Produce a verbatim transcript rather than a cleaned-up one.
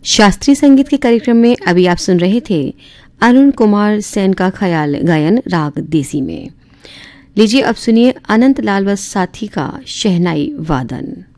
शास्त्रीय संगीत के कार्यक्रम में अभी आप सुन रहे थे अरुण कुमार सेन का ख्याल गायन राग देसी में। लीजिए अब सुनिए अनंत लाल व साथी का शहनाई वादन।